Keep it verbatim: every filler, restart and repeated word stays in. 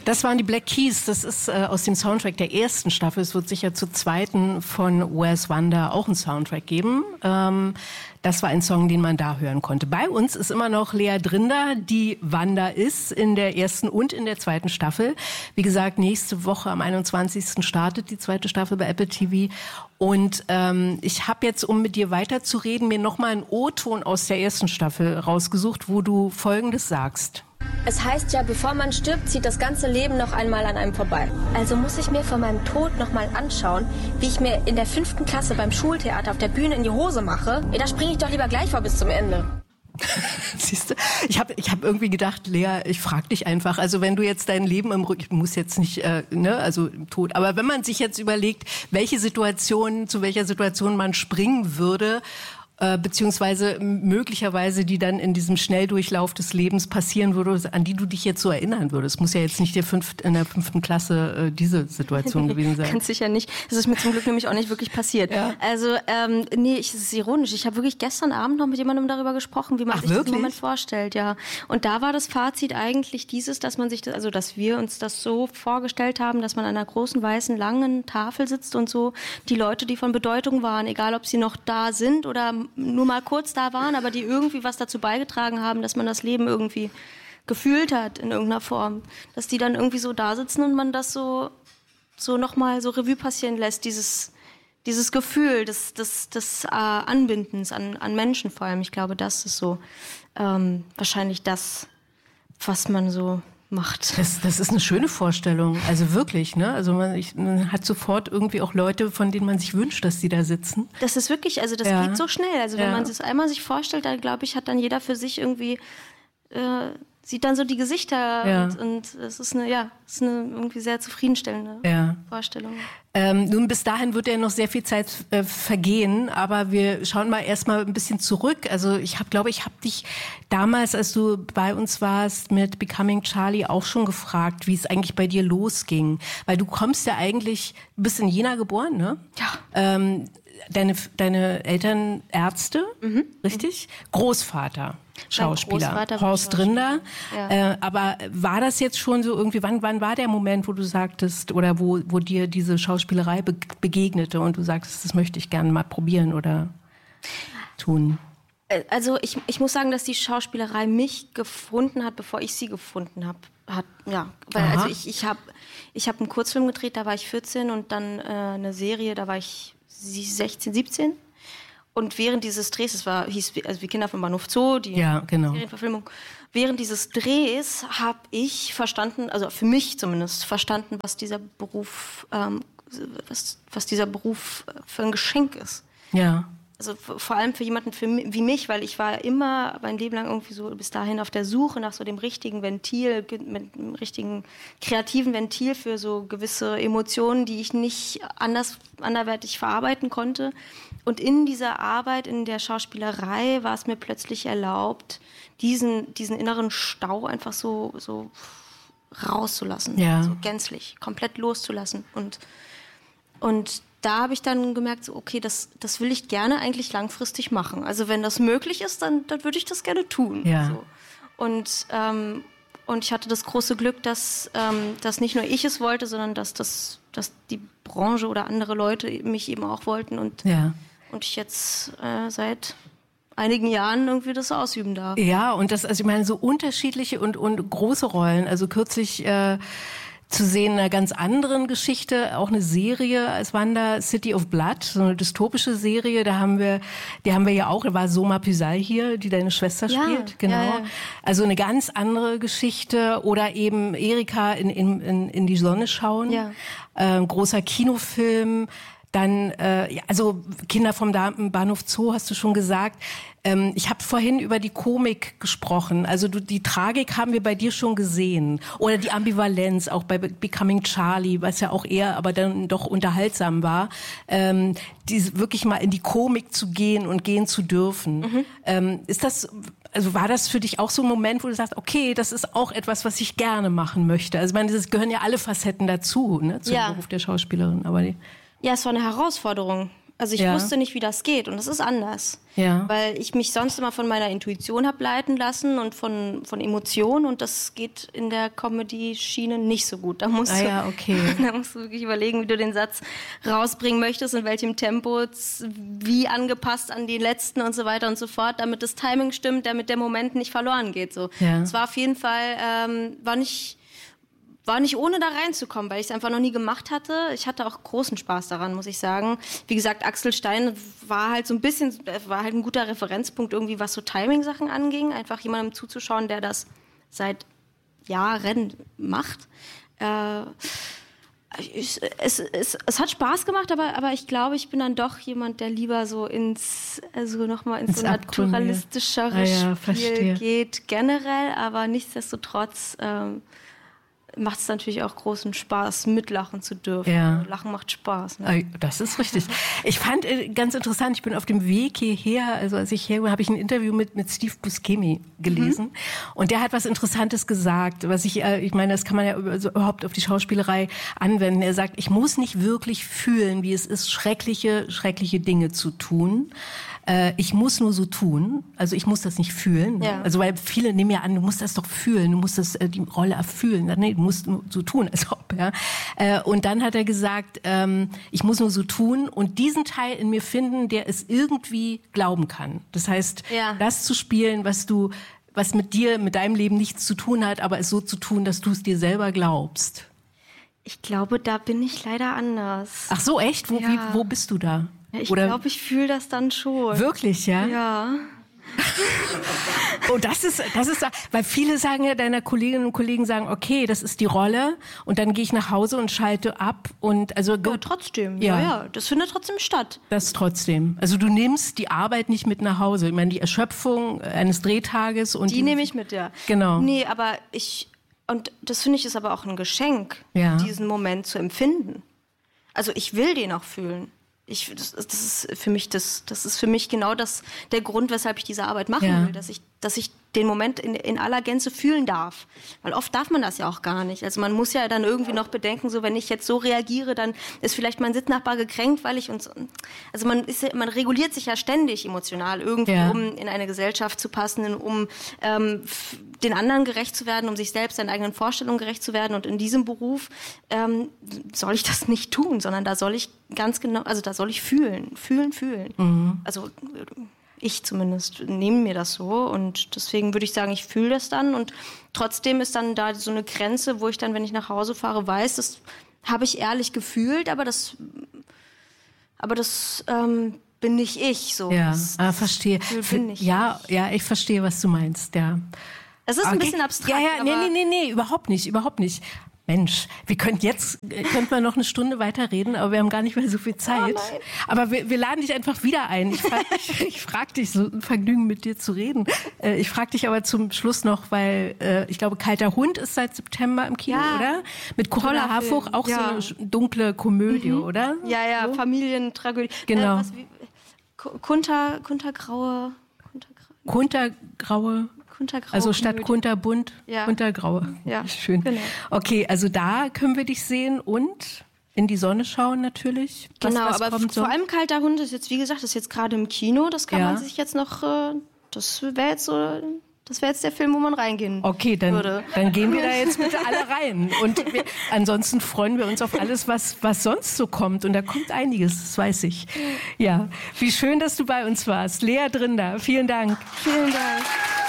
Das waren die Black Keys. Das ist äh, aus dem Soundtrack der ersten Staffel. Es wird sicher zur zweiten von Where's Wanda auch einen Soundtrack geben. Ähm, das war ein Song, den man da hören konnte. Bei uns ist immer noch Lea Drinder, die Wanda ist in der ersten und in der zweiten Staffel. Wie gesagt, nächste Woche am einundzwanzigsten startet die zweite Staffel bei Apple T V. Und ähm, ich habe jetzt, um mit dir weiterzureden, mir nochmal einen O-Ton aus der ersten Staffel rausgesucht, wo du Folgendes sagst. Es heißt ja, bevor man stirbt, zieht das ganze Leben noch einmal an einem vorbei. Also muss ich mir vor meinem Tod noch mal anschauen, wie ich mir in der fünften Klasse beim Schultheater auf der Bühne in die Hose mache. Ey, da springe ich doch lieber gleich vor bis zum Ende. Siehst du, ich habe ich hab irgendwie gedacht, Lea, ich frage dich einfach, also wenn du jetzt dein Leben im Rücken, ich muss jetzt nicht, äh, ne, also im Tod, aber wenn man sich jetzt überlegt, welche Situation, zu welcher Situation man springen würde, äh, beziehungsweise möglicherweise die dann in diesem Schnelldurchlauf des Lebens passieren würde, an die du dich jetzt so erinnern würdest. Muss ja jetzt nicht der fünft, in der fünften Klasse äh, diese Situation gewesen sein. Ganz sicher nicht. Das ist mir zum Glück nämlich auch nicht wirklich passiert. Ja. Also, ähm, nee, ich, das ist ironisch. Ich habe wirklich gestern Abend noch mit jemandem darüber gesprochen, wie man Ach, sich wirklich? das Moment vorstellt. Ja. Und da war das Fazit eigentlich dieses, dass man sich, das, also dass wir uns das so vorgestellt haben, dass man an einer großen, weißen, langen Tafel sitzt und so die Leute, die von Bedeutung waren, egal ob sie noch da sind oder nur mal kurz da waren, aber die irgendwie was dazu beigetragen haben, dass man das Leben irgendwie gefühlt hat in irgendeiner Form. Dass die dann irgendwie so da sitzen und man das so, so nochmal so Revue passieren lässt, dieses, dieses Gefühl des, des, des äh, Anbindens an, an Menschen vor allem. Ich glaube, das ist so ähm, wahrscheinlich das, was man so macht. Das, das ist eine schöne Vorstellung, also wirklich, ne? Also man, ich, man hat sofort irgendwie auch Leute, von denen man sich wünscht, dass die da sitzen. Das ist wirklich, also das ja. geht so schnell. Also wenn ja. man es einmal sich vorstellt, dann glaube ich, hat dann jeder für sich irgendwie, äh, sieht dann so die Gesichter ja. und, und es ist eine, ja, es ist eine irgendwie sehr zufriedenstellende ja. Vorstellung. Ähm, nun, bis dahin wird ja noch sehr viel Zeit äh, vergehen, aber wir schauen mal erstmal ein bisschen zurück. Also ich habe, glaube ich, habe dich damals, als du bei uns warst mit Becoming Charlie, auch schon gefragt, wie es eigentlich bei dir losging. Weil du kommst ja eigentlich, du bist in Jena geboren, ne? Ja. Ähm, deine, deine Eltern Ärzte, mhm. richtig? Großvater. Schauspieler, Horst Drinder. Ja. Äh, aber war das jetzt schon so irgendwie, wann, wann war der Moment, wo du sagtest, oder wo, wo dir diese Schauspielerei be- begegnete und du sagtest, das möchte ich gerne mal probieren oder tun? Also ich, ich muss sagen, dass die Schauspielerei mich gefunden hat, bevor ich sie gefunden habe. Hat, ja, weil Aha. also ich, ich habe ich hab einen Kurzfilm gedreht, da war ich vierzehn und dann äh, eine Serie, da war ich sechzehn, siebzehn. Und während dieses Drehs, es war, hieß also wie Kinder vom Bahnhof Zoo, die ja, genau. Serienverfilmung, während dieses Drehs habe ich verstanden, also für mich zumindest, verstanden, was dieser Beruf, ähm, was, was dieser Beruf für ein Geschenk ist. Ja. Also vor allem für jemanden für, wie mich, weil ich war immer mein Leben lang irgendwie so bis dahin auf der Suche nach so dem richtigen Ventil, mit dem richtigen kreativen Ventil für so gewisse Emotionen, die ich nicht anders, anderweitig verarbeiten konnte. Und in dieser Arbeit, in der Schauspielerei, war es mir plötzlich erlaubt, diesen, diesen inneren Stau einfach so, so rauszulassen, ja. so gänzlich, komplett loszulassen. Und, und da habe ich dann gemerkt, so, okay, das, das will ich gerne eigentlich langfristig machen. Also wenn das möglich ist, dann, dann würde ich das gerne tun. Ja. So. Und, ähm, und ich hatte das große Glück, dass, ähm, dass nicht nur ich es wollte, sondern dass, das, dass die Branche oder andere Leute mich eben auch wollten. Und, ja. und ich jetzt äh, seit einigen Jahren irgendwie das ausüben darf. Ja, und das, also ich meine, so unterschiedliche und, und große Rollen. Also kürzlich äh, zu sehen, einer ganz anderen Geschichte, auch eine Serie als Wanda, City of Blood, so eine dystopische Serie, da haben wir, die haben wir ja auch, da war Soma Pysal hier, die deine Schwester ja, spielt, genau. Ja, ja. Also eine ganz andere Geschichte oder eben Erika in, in, in, in die Sonne schauen, ja. äh, großer Kinofilm. Dann, äh, ja, also Kinder vom Bahnhof Zoo hast du schon gesagt. Ähm, ich habe vorhin über die Komik gesprochen. Also du, die Tragik haben wir bei dir schon gesehen. Oder die Ambivalenz, auch bei Becoming Charlie, was ja auch eher, aber dann doch unterhaltsam war. Ähm, diese, wirklich mal in die Komik zu gehen und gehen zu dürfen. Mhm. Ähm, ist das, also war das für dich auch so ein Moment, wo du sagst, okay, das ist auch etwas, was ich gerne machen möchte? Also ich meine, das gehören ja alle Facetten dazu, ne, zum ja. Beruf der Schauspielerin. Aber die Ja, es war eine Herausforderung. Also ich ja. wusste nicht, wie das geht und das ist anders. Ja. Weil ich mich sonst immer von meiner Intuition habe leiten lassen und von, von Emotionen und das geht in der Comedy-Schiene nicht so gut. Da musst, ah, du, ja, okay. da musst du wirklich überlegen, wie du den Satz rausbringen möchtest, in welchem Tempo, wie angepasst an die letzten und so weiter und so fort, damit das Timing stimmt, damit der Moment nicht verloren geht. So. Ja. Es war auf jeden Fall, ähm, war nicht... War nicht ohne da reinzukommen, weil ich es einfach noch nie gemacht hatte. Ich hatte auch großen Spaß daran, muss ich sagen. Wie gesagt, Axel Stein war halt so ein bisschen, war halt ein guter Referenzpunkt irgendwie, was so Timing-Sachen anging. Einfach jemandem zuzuschauen, der das seit Jahren macht. Äh, ich, es, es, es hat Spaß gemacht, aber, aber ich glaube, ich bin dann doch jemand, der lieber so ins, also nochmal ins, ins so naturalistischere ah, ja, Spiel verstehe. geht, generell, aber nichtsdestotrotz ähm, macht es natürlich auch großen Spaß, mitlachen zu dürfen. Ja. Lachen macht Spaß. Ne? Das ist richtig. Ich fand äh, ganz interessant, ich bin auf dem Weg hierher, also als ich her war, habe ich ein Interview mit, mit Steve Buscemi gelesen. Mhm. Und der hat was Interessantes gesagt, was ich, äh, ich meine, das kann man ja also überhaupt auf die Schauspielerei anwenden. Er sagt, ich muss nicht wirklich fühlen, wie es ist, schreckliche, schreckliche Dinge zu tun. Äh, ich muss nur so tun, also ich muss das nicht fühlen. Ja. Also weil viele nehmen ja an, du musst das doch fühlen, du musst das, äh, die Rolle erfüllen. Nee, du musst nur so tun, als ob. Ja. Äh, und dann hat er gesagt, ähm, ich muss nur so tun und diesen Teil in mir finden, der es irgendwie glauben kann. Das heißt, ja. das zu spielen, was du, was mit dir, mit deinem Leben nichts zu tun hat, aber es so zu tun, dass du es dir selber glaubst. Ich glaube, da bin ich leider anders. Ach so, echt? Wo, ja. wie, wo bist du da? Ich glaube, ich fühle das dann schon. Wirklich, ja? Ja. Oh, das ist, das ist, weil viele sagen ja, deiner Kolleginnen und Kollegen sagen, okay, das ist die Rolle und dann gehe ich nach Hause und schalte ab und also. Ja, trotzdem, ja, ja, ja, das findet trotzdem statt. Das trotzdem. Also du nimmst die Arbeit nicht mit nach Hause. Ich meine, die Erschöpfung eines Drehtages und. Die, die nehme ich mit, ja. Genau. Nee, aber ich, und das finde ich ist aber auch ein Geschenk, ja. diesen Moment zu empfinden. Also ich will den auch fühlen. Ich, das, das ist für mich das, das ist für mich genau das, der Grund, weshalb ich diese Arbeit machen ja. will, dass ich, dass ich den Moment in, in aller Gänze fühlen darf. Weil oft darf man das ja auch gar nicht. Also man muss ja dann irgendwie noch bedenken, so wenn ich jetzt so reagiere, dann ist vielleicht mein Sitznachbar gekränkt, weil ich uns, also man ist, man reguliert sich ja ständig emotional irgendwie, ja. um in eine Gesellschaft zu passen, um ähm, den anderen gerecht zu werden, um sich selbst, seinen eigenen Vorstellungen gerecht zu werden. Und in diesem Beruf ähm, soll ich das nicht tun, sondern da soll ich ganz genau, also da soll ich fühlen, fühlen, fühlen. Mhm. Also ich zumindest nehme mir das so und deswegen würde ich sagen, ich fühle das dann und trotzdem ist dann da so eine Grenze, wo ich dann, wenn ich nach Hause fahre, weiß, das habe ich ehrlich gefühlt, aber das, aber das ähm, bin nicht ich. So. Ja, das, ah, verstehe. Bin ich ja, ja, ich verstehe, was du meinst, ja. Es ist okay. ein bisschen abstrakt. Ja, ja, nee, nee, nee, nee, überhaupt nicht, überhaupt nicht. Mensch, wir könnten jetzt, könnten wir noch eine Stunde weiterreden, aber wir haben gar nicht mehr so viel Zeit. Oh aber wir, wir laden dich einfach wieder ein. Ich frage ich, ich frag dich, so ein Vergnügen mit dir zu reden. Äh, ich frage dich aber zum Schluss noch, weil äh, ich glaube, Kalter Hund ist seit September im Kino, ja. oder? Mit Corinna Harfouch, auch ja. so eine dunkle Komödie, mhm. oder? Ja, ja, so? Familientragödie. Genau. Äh, was, wie, Kunter, Kuntergraue... Kuntergraue... Kuntergraue also statt Komödie. Kunterbunt, ja. Kuntergraue. Ja, schön. Genau. Okay, also da können wir dich sehen und in die Sonne schauen natürlich. Was, genau, was aber kommt vor so? allem Kalter Hund ist jetzt, wie gesagt, das ist jetzt gerade im Kino. Das kann ja. man sich jetzt noch, äh, das wäre jetzt so, das wäre jetzt der Film, wo man reingehen okay, dann, würde. dann gehen wir da jetzt bitte alle rein. Und wir, ansonsten freuen wir uns auf alles, was, was sonst so kommt. Und da kommt einiges, das weiß ich. Ja, wie schön, dass du bei uns warst. Lea Drinder, vielen Dank. Vielen Dank.